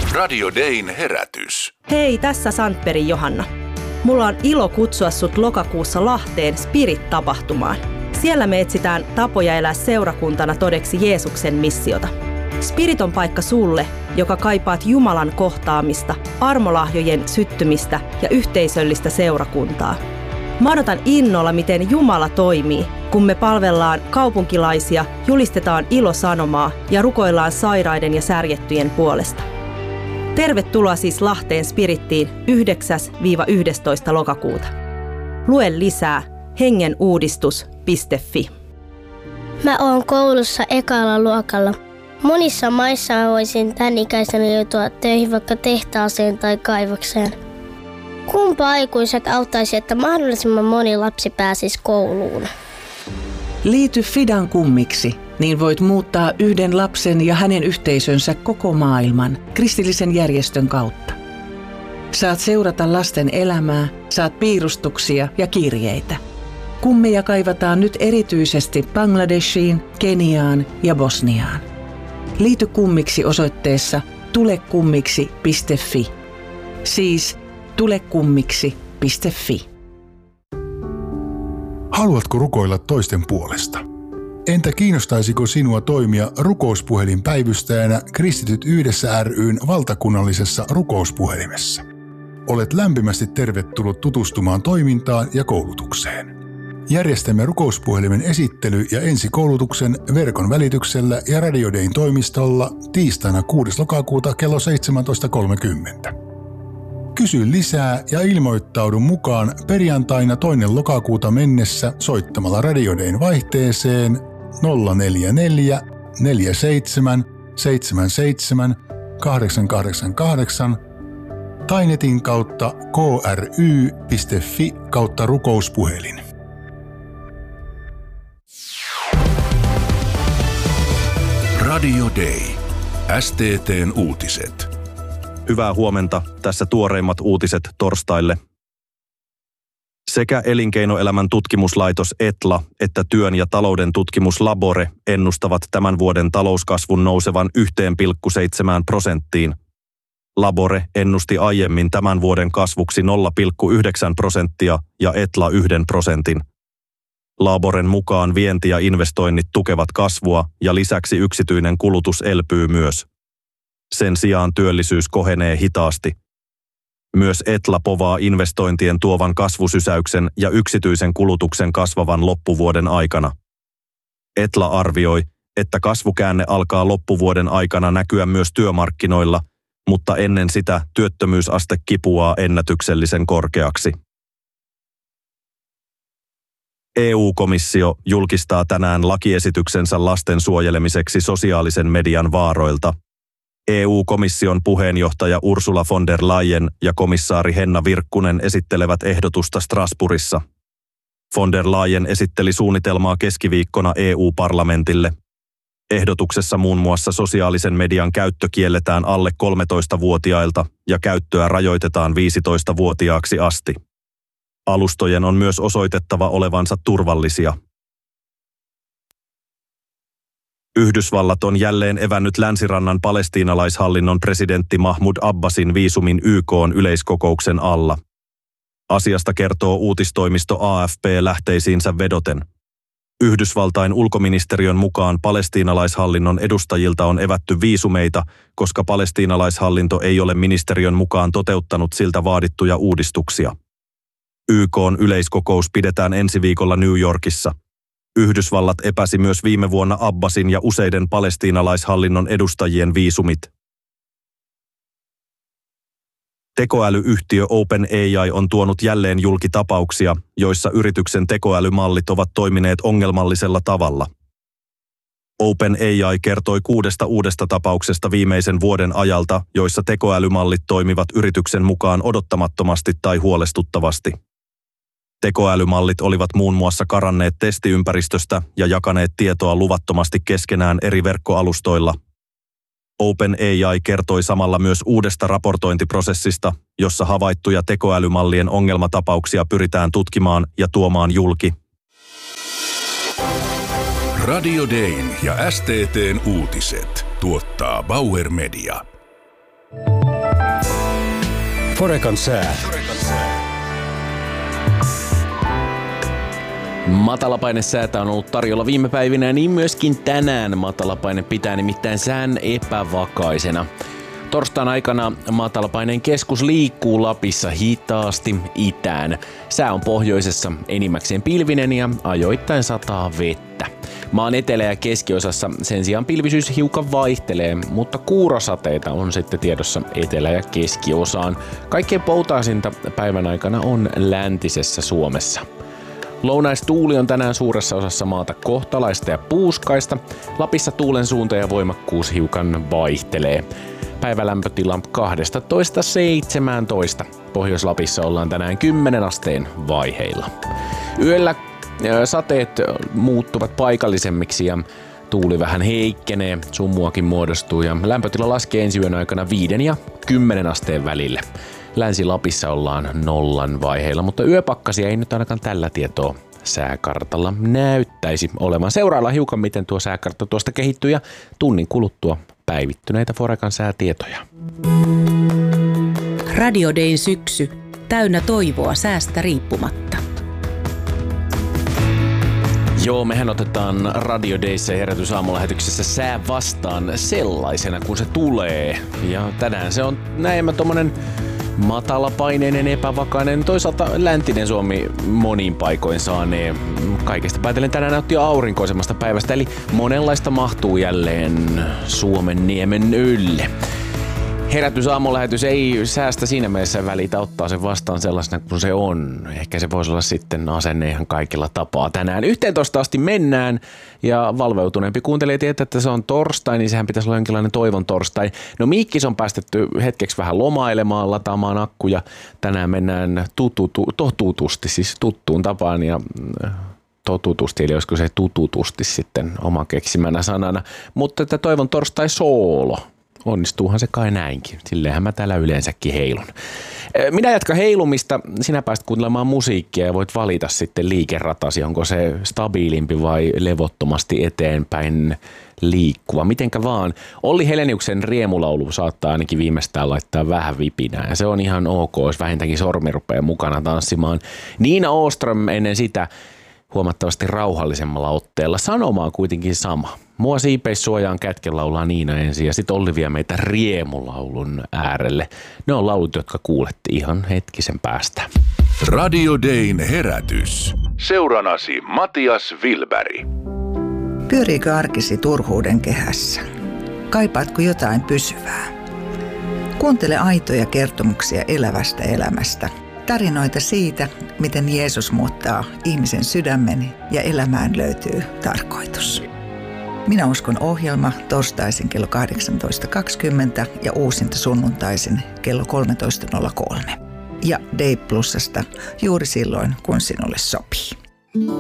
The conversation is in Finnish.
Radio Dayn herätys. Hei, tässä Sandbergin Johanna. Mulla on ilo kutsua sut lokakuussa Lahteen Spirit-tapahtumaan. Siellä me etsitään tapoja elää seurakuntana todeksi Jeesuksen missiota. Spirit on paikka sulle, joka kaipaat Jumalan kohtaamista, armolahjojen syttymistä ja yhteisöllistä seurakuntaa. Mä odotan innolla, miten Jumala toimii, kun me palvellaan kaupunkilaisia, julistetaan ilosanomaa ja rukoillaan sairaiden ja särjettyjen puolesta. Tervetuloa siis Lahteen Spirittiin 9-11. lokakuuta. Lue lisää hengenuudistus.fi. Mä oon koulussa ekalla luokalla. Monissa maissa mä voisin tän ikäisenä joutua töihin vaikka tehtaaseen tai kaivokseen. Kumpa aikuiset auttaisi, että mahdollisimman moni lapsi pääsisi kouluun? Liity Fidan kummiksi, niin voit muuttaa yhden lapsen ja hänen yhteisönsä koko maailman kristillisen järjestön kautta. Saat seurata lasten elämää, saat piirustuksia ja kirjeitä. Kummeja kaivataan nyt erityisesti Bangladeshiin, Keniaan ja Bosniaan. Liity kummiksi osoitteessa tulekummiksi.fi. Siis tulekummiksi.fi. Haluatko rukoilla toisten puolesta? Entä kiinnostaisiko sinua toimia rukouspuhelinpäivystäjänä Kristityt yhdessä ry:n valtakunnallisessa rukouspuhelimessa? Olet lämpimästi tervetullut tutustumaan toimintaan ja koulutukseen. Järjestämme rukouspuhelimen esittely- ja ensikoulutuksen verkon välityksellä ja Radio Dayn toimistolla tiistaina 6. lokakuuta kello 17.30. Kysy lisää ja ilmoittaudu mukaan perjantaina 2. lokakuuta mennessä soittamalla Radio Dayn vaihteeseen 044 47 77 888 tai netin kautta kry.fi/rukouspuhelin. Radio Day. STT:n uutiset. Hyvää huomenta. Tässä tuoreimmat uutiset torstaille. Sekä elinkeinoelämän tutkimuslaitos ETLA että työn ja talouden tutkimus Labore ennustavat tämän vuoden talouskasvun nousevan 1,7%. Labore ennusti aiemmin tämän vuoden kasvuksi 0,9% ja ETLA 1%. Laboren mukaan vienti ja investoinnit tukevat kasvua ja lisäksi yksityinen kulutus elpyy myös. Sen sijaan työllisyys kohenee hitaasti. Myös ETLA povaa investointien tuovan kasvusysäyksen ja yksityisen kulutuksen kasvavan loppuvuoden aikana. ETLA arvioi, että kasvukäänne alkaa loppuvuoden aikana näkyä myös työmarkkinoilla, mutta ennen sitä työttömyysaste kipuaa ennätyksellisen korkeaksi. EU-komissio julkistaa tänään lakiesityksensä lasten suojelemiseksi sosiaalisen median vaaroilta. EU-komission puheenjohtaja Ursula von der Leyen ja komissaari Henna Virkkunen esittelevät ehdotusta Strasbourgissa. Von der Leyen esitteli suunnitelmaa keskiviikkona EU-parlamentille. Ehdotuksessa muun muassa sosiaalisen median käyttö kielletään alle 13-vuotiailta ja käyttöä rajoitetaan 15-vuotiaaksi asti. Alustojen on myös osoitettava olevansa turvallisia. Yhdysvallat on jälleen evännyt länsirannan palestiinalaishallinnon presidentti Mahmoud Abbasin viisumin YK:n yleiskokouksen alla. Asiasta kertoo uutistoimisto AFP lähteisiinsä vedoten. Yhdysvaltain ulkoministeriön mukaan palestiinalaishallinnon edustajilta on evätty viisumeita, koska palestiinalaishallinto ei ole ministeriön mukaan toteuttanut siltä vaadittuja uudistuksia. YK:n yleiskokous pidetään ensi viikolla New Yorkissa. Yhdysvallat epäsi myös viime vuonna Abbasin ja useiden palestiinalaishallinnon edustajien viisumit. Tekoälyyhtiö OpenAI on tuonut jälleen julki tapauksia, joissa yrityksen tekoälymallit ovat toimineet ongelmallisella tavalla. OpenAI kertoi 6 uudesta tapauksesta viimeisen vuoden ajalta, joissa tekoälymallit toimivat yrityksen mukaan odottamattomasti tai huolestuttavasti. Tekoälymallit olivat muun muassa karanneet testiympäristöstä ja jakaneet tietoa luvattomasti keskenään eri verkkoalustoilla. OpenAI kertoi samalla myös uudesta raportointiprosessista, jossa havaittuja tekoälymallien ongelmatapauksia pyritään tutkimaan ja tuomaan julki. Radio Dayn ja STT:n uutiset tuottaa Bauer Media. Forecan sää. Matalapainesäätä on ollut tarjolla viime päivinä ja niin myöskin tänään matalapaine pitää nimittäin sään epävakaisena. Torstain aikana matalapaineen keskus liikkuu Lapissa hitaasti itään. Sää on pohjoisessa enimmäkseen pilvinen ja ajoittain sataa vettä. Maan etelä- ja keskiosassa sen sijaan pilvisyys hiukan vaihtelee, mutta kuurosateita on sitten tiedossa etelä- ja keskiosaan. Kaikkein poutaisinta päivän aikana on läntisessä Suomessa. Lounaistuuli on tänään suuressa osassa maata kohtalaista ja puuskaista. Lapissa tuulen suunta ja voimakkuus hiukan vaihtelee. Päivälämpötila 12–17. Pohjois-Lapissa ollaan tänään 10 asteen vaiheilla. Yöllä sateet muuttuvat paikallisemmiksi ja tuuli vähän heikkenee, sumuakin muodostuu ja lämpötila laskee ensi yön aikana 5 ja 10 asteen välille. Länsi-Lapissa ollaan 0 vaiheilla, mutta yöpakkasia ei nyt ainakaan tällä tietoa sääkartalla näyttäisi olevan. Seuraillaan hiukan, miten tuo sääkartta tuosta kehittyy ja tunnin kuluttua päivittyneitä Forecan säätietoja. Radio Dayn syksy, täynnä toivoa säästä riippumatta. Joo, mehän otetaan Radio Dayssä herätysaamulähetyksessä sää vastaan sellaisena, kun se tulee. Ja tänään se on näemmä tommonen matalapaineinen, epävakainen, toisaalta läntinen Suomi monin paikoin saanee. Kaikesta päätellen tänään näytti aurinkoisemmasta päivästä, eli monenlaista mahtuu jälleen Suomen niemen ylle. Herätysaamulähetys ei säästä siinä mielessä välitä, ottaa sen vastaan sellaisena kuin se on. Ehkä se voisi olla sitten asenne ihan kaikilla tapaa. Tänään 11 asti mennään ja valveutuneempi kuuntelija tietää, että se on torstai, niin sehän pitäisi olla jonkinlainen toivon torstai. No Miikkis on päästetty hetkeksi vähän lomailemaan, lataamaan akkuja. Tänään mennään totutusti, siis tuttuun tapaan ja totutusti, eli olisiko se tututusti sitten oman keksimänä sanana. Mutta että toivon torstai soolo. Onnistuuhan se kai näinkin. Silleenhän mä täällä yleensäkin heilun. Minä jatkan heilumista. Sinä pääst kuuntelemaan musiikkia ja voit valita sitten liikeratasi. Onko se stabiilimpi vai levottomasti eteenpäin liikkuva. Mitenkä vaan. Olli Heleniuksen riemulaulu saattaa ainakin viimeistään laittaa vähän vipinää. Ja se on ihan ok, jos vähintäänkin sormi rupeaa mukana tanssimaan. Niina Åström ennen sitä huomattavasti rauhallisemmalla otteella. Sanoma on kuitenkin sama. Mua siipeissuojaan kätken laulaa Niina ensin ja sit Olli vie meitä riemulaulun äärelle. Ne on laulut, jotka kuulette ihan hetkisen päästä. Radio Dayn herätys. Seuranasi Matias Wilberg. Pyöriikö arkisi turhuuden kehässä? Kaipaatko jotain pysyvää? Kuuntele aitoja kertomuksia elävästä elämästä. Tarinoita siitä, miten Jeesus muuttaa ihmisen sydämen ja elämään löytyy tarkoitus. Minä uskon -ohjelma torstaisin kello 18.20 ja uusinta sunnuntaisin kello 13.03. Ja Day Plusasta juuri silloin, kun sinulle sopii.